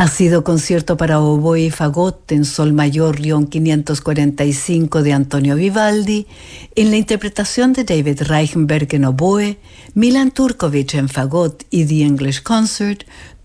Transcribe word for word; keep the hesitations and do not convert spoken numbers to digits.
Ha sido concierto para oboe y fagot en sol mayor León quinientos cuarenta y cinco de Antonio Vivaldi, en la interpretación de David Reichenberg en oboe, Milan Turkovic en fagot y The English Concert,